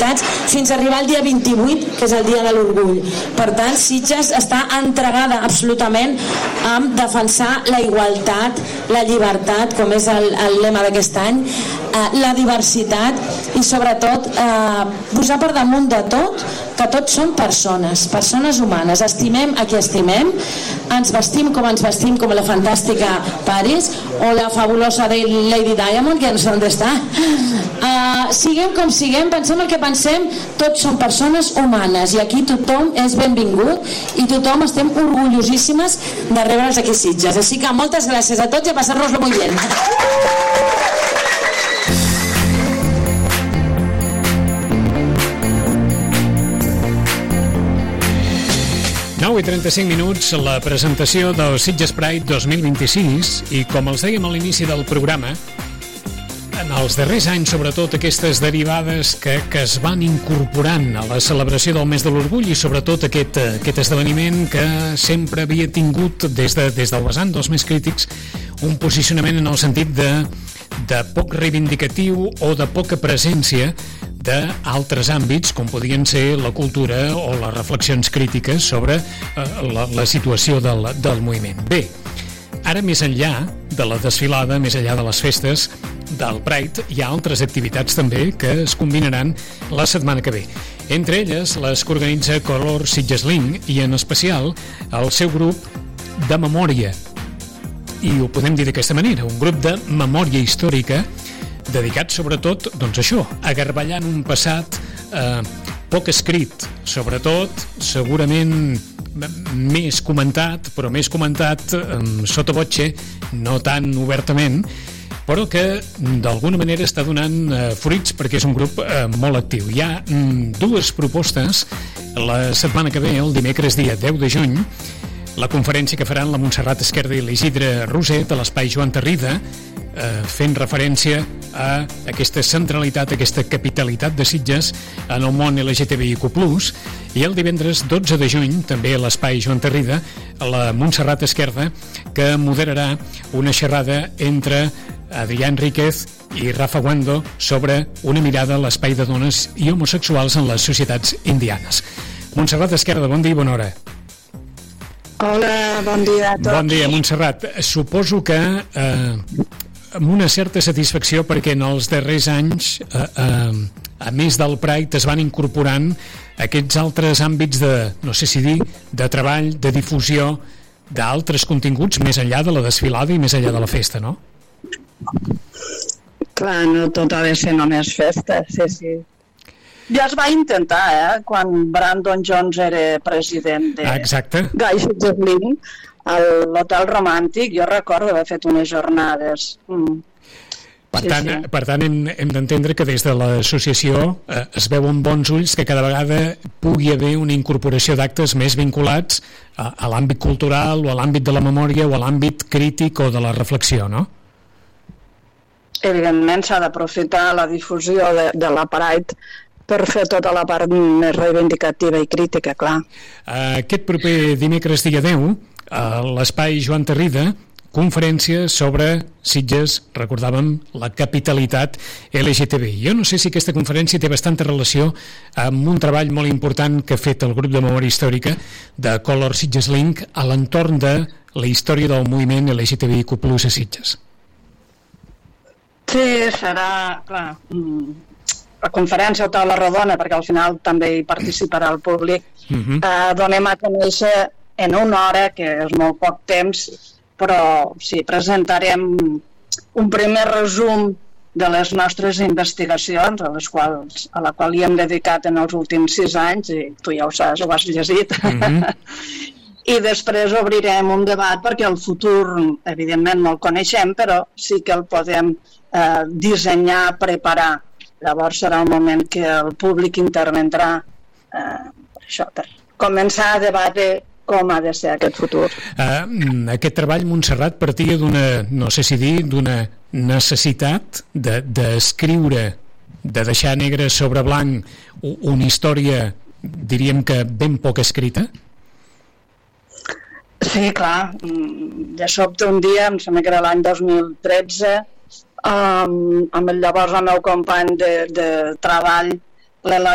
activitats fins a arribar al dia 28, que és el dia de l'orgull. Per tant, Sitges està entregada absolutament a defensar la igualtat, la llibertat, com és el lema d'aquest any, la diversitat i sobretot posar per damunt de tot que tots són persones humanes. Estimem a qui estimem, ens vestim com la fantàstica Paris o la fabulosa Lady Diamond, que no sé on està. Siguem com siguem, pensem el que pensem, tots són persones humanes i aquí tothom és benvingut i tothom estem orgullosíssimes de rebre'ls aquí a Sitges. Així que moltes gràcies a tots i a passar-nos-lo muy bien. 9:35, la presentació del Sitges Pride 2026 i com els dèiem a l'inici del programa, en els darrers anys, sobretot aquestes derivades que es van incorporant a la celebració del mes de l'orgull i sobretot aquest esdeveniment que sempre havia tingut des del vessant dels més crítics un posicionament en el sentit de poc reivindicatiu o de poca presència d'altres àmbits com podien ser la cultura o les reflexions crítiques sobre la situació del moviment. Bé, ara més enllà de la desfilada, més enllà de les festes del Pride, hi ha altres activitats també que es combinaran la setmana que ve. Entre elles, les que organitza Color Sitges Link i en especial el seu grup de memòria. I ho podem dir d'aquesta manera, un grup de memòria històrica dedicat sobretot, doncs això, a garballar un passat poc escrit, sobretot, segurament més comentat, però més comentat sota voce, no tan obertament, però que d'alguna manera està donant fruits perquè és un grup molt actiu. Hi ha dues propostes la setmana que ve, el dimecres dia 10 de juny, la conferència que faran la Montserrat Esquerda i l'Isidre Roset a l'Espai Joan Tarrida, fent referència a aquesta centralitat, aquesta capitalitat de Sitges en el món LGTBIQ+, i el divendres 12 de juny, també a l'Espai Joan Tarrida, la Montserrat Esquerda, que moderarà una xerrada entre Adrià Enríquez i Rafa Wando sobre una mirada a l'espai de dones i homosexuals en les societats indianes. Montserrat Esquerda, bon dia i bona hora. Hola, bon dia a tots. Bon dia, Montserrat. Suposo que amb una certa satisfacció perquè en els darrers anys, a més del Pride, es van incorporant aquests altres àmbits de, no sé si dir, de treball, de difusió d'altres continguts més enllà de la desfilada i més enllà de la festa, no? Clar, no tot ha de ser només festa, sí. Ja es va intentar, quan Brandon Jones era president de Guy Sitges Link, a l'Hotel Romàntic, jo recordo haver fet unes jornades. Per tant, hem d'entendre que des de l'associació es veuen bons ulls que cada vegada pugui haver una incorporació d'actes més vinculats a l'àmbit cultural o a l'àmbit de la memòria o a l'àmbit crític o de la reflexió, no? Evidentment s'ha d'aprofitar la difusió de la Pride per fer tota la part més reivindicativa i crítica, clar. Aquest proper dimecres dia 10, a l'Espai Joan Tarrida, conferència sobre Sitges, recordàvem, la capitalitat LGTBI. Jo no sé si aquesta conferència té bastanta relació amb un treball molt important que ha fet el grup de memòria històrica de Color Sitges Link a l'entorn de la història del moviment LGTBIQ+ a Sitges. Sí, serà, clar, la conferència o taula rodona, perquè al final també hi participarà el públic. Donem a conèixer en una hora, que és molt poc temps, però sí, presentarem un primer resum de les nostres investigacions, a la qual hi hem dedicat en els últims 6 anys, i tu ja ho saps, ho has llegit. I després obrirem un debat perquè el futur, evidentment, no el coneixem, però sí que el podem dissenyar, preparar. Llavors serà el moment que el públic intervendrà per començar a debatre com ha de ser aquest futur. Aquest treball, Montserrat, partia d'una, no sé si dir, d'una necessitat d'escriure, de deixar negre sobre blanc una història, diríem que ben poc escrita? Sí, clar. De sobte un dia, em sembla que era l'any 2013, amb el llavors el meu company de treball, l'Eloi